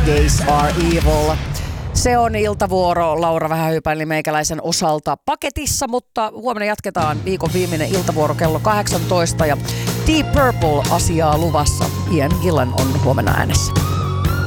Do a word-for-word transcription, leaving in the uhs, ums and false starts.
Gays Are Evil. Se on iltavuoro Laura Vähähypäinen meikäläisen osalta paketissa, mutta huomenna jatketaan viikon viimeinen iltavuoro kello kahdeksantoista ja Deep Purple asiaa luvassa. Ian Gillan on huomenna äänessä.